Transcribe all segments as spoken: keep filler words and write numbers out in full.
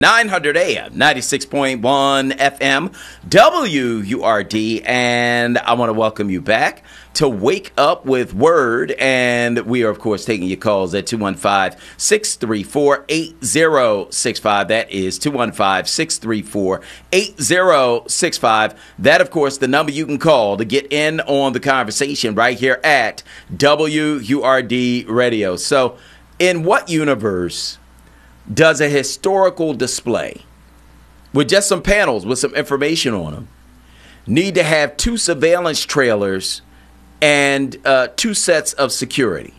nine hundred A M, ninety-six point one F M, W U R D, and I want to welcome you back to Wake Up with Word, and we are, of course, taking your calls at two one five, six three four, eight zero six five. That is two one five, six three four, eight zero six five. That, of course, the number you can call to get in on the conversation right here at W U R D Radio. So, in what universe does a historical display with just some panels with some information on them need to have two surveillance trailers and uh, two sets of security?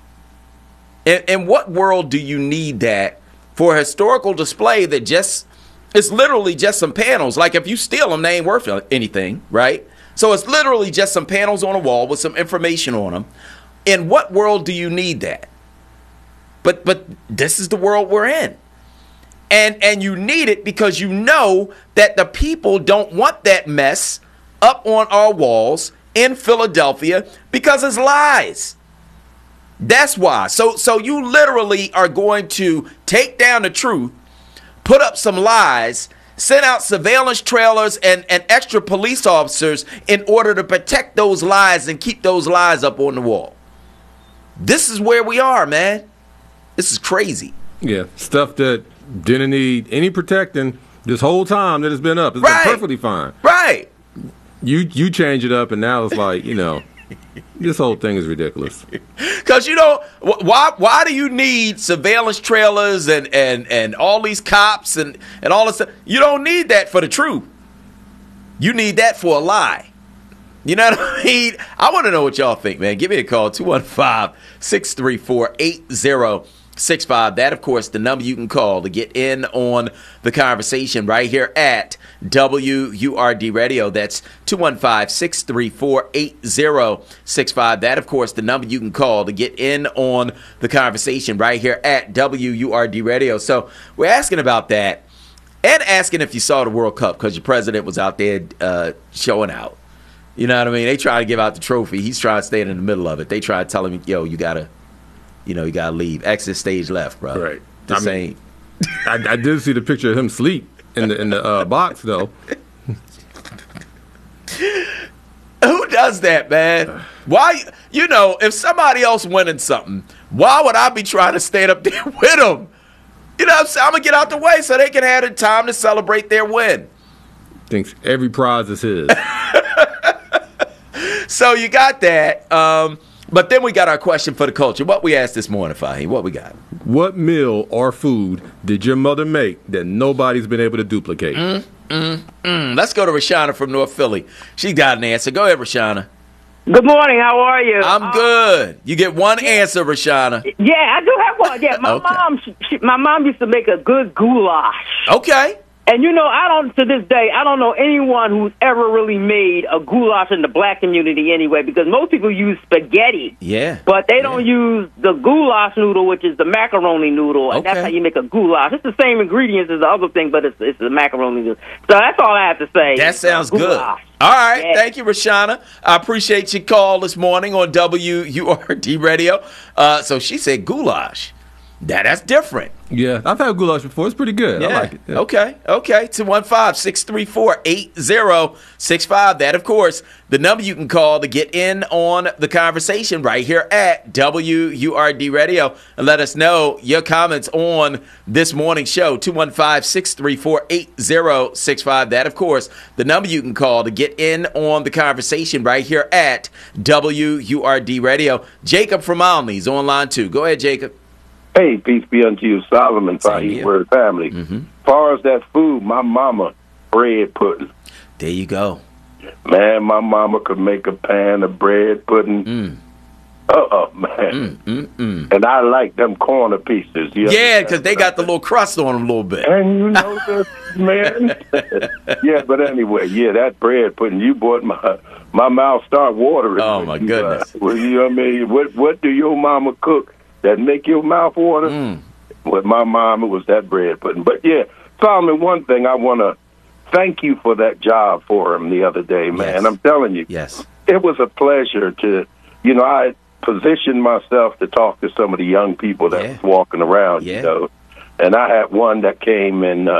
In, in what world do you need that for a historical display that just, it's literally just some panels? Like if you steal them, they ain't worth anything, right? So it's literally just some panels on a wall with some information on them. In what world do you need that? But but this is the world we're in. And and you need it because you know that the people don't want that mess up on our walls in Philadelphia because it's lies. That's why. So so you literally are going to take down the truth, put up some lies, send out surveillance trailers and, and extra police officers in order to protect those lies and keep those lies up on the wall. This is where we are, man. This is crazy. Yeah, stuff that didn't need any protecting this whole time that it's been up. It's right. been perfectly fine. Right. You you change it up, and now it's like, you know, this whole thing is ridiculous. Because, you know, why why do you need surveillance trailers and, and, and all these cops and, and all this stuff? You don't need that for the truth. You need that for a lie. You know what I mean? I want to know what y'all think, man. Give me a call, two one five, six three four, eight zero six five. That, of course, the number you can call to get in on the conversation right here at W U R D Radio. That's two one five, six three four, eight zero six five. That, of course, the number you can call to get in on the conversation right here at W U R D Radio. So we're asking about that and asking if you saw the World Cup because your president was out there uh, showing out. You know what I mean? They try to give out the trophy. He's trying to stay in the middle of it. They try to tell him, yo, you got to, you know, you got to leave. Exit stage left, bro. Right. This I ain't. Mean, I, I did see the picture of him sleep in the in the uh, box, though. Who does that, man? Why? You know, if somebody else winning something, why would I be trying to stand up there with them? You know what I'm saying? I'm going to get out the way so they can have the time to celebrate their win. Thinks every prize is his. So you got that. Um, but then we got our question for the culture. What we asked this morning, Fahim? What we got? What meal or food did your mother make that nobody's been able to duplicate? Mm, mm, mm. Let's go to Rashana from North Philly. She got an answer. Go ahead, Rashana. Good morning. How are you? I'm uh, good. You get one answer, Rashana. Yeah, I do have one. Yeah, my okay. mom. She, she, my mom used to make a good goulash. Okay. And, you know, I don't, to this day, I don't know anyone who's ever really made a goulash in the black community anyway, because most people use spaghetti. Yeah. But they don't yeah. use the goulash noodle, which is the macaroni noodle, and okay. that's how you make a goulash. It's the same ingredients as the other thing, but it's, it's the macaroni noodle. So that's all I have to say. That sounds good. All right. Yeah. Thank you, Rashana. I appreciate your call this morning on W U R D Radio. Uh, so she said goulash. That, that's different. Yeah, I've had goulash before. It's pretty good. Yeah. I like it. Yeah. Okay, okay. two one five, six three four, eight zero six five. That, of course, the number you can call to get in on the conversation right here at W U R D Radio and let us know your comments on this morning's show. two one five, six three four, eight zero six five. That, of course, the number you can call to get in on the conversation right here at W U R D Radio. Jacob from Olney's on line two. Go ahead, Jacob. Hey, peace be unto you, Solomon, Fahim Word family. Mm-hmm. As far as that food, my mama, bread pudding. There you go. Man, my mama could make a pan of bread pudding. Mm. Uh-uh, man. Mm, mm, mm. And I like them corner pieces. You yeah, because they got the little crust on them a little bit. And you know this, man. Yeah, but anyway, yeah, that bread pudding, you bought my my mouth start watering. Oh, my you, goodness. Uh, well, you know what I mean? What, what do your mama cook that make your mouth water? Mm. With my mom, it was that bread pudding. But, yeah, Solomon, one thing I want to thank you for that job for him the other day, man. Yes. I'm telling you. Yes. It was a pleasure to, you know, I positioned myself to talk to some of the young people that yeah. was walking around, yeah. you know. and I had one that came in. Uh,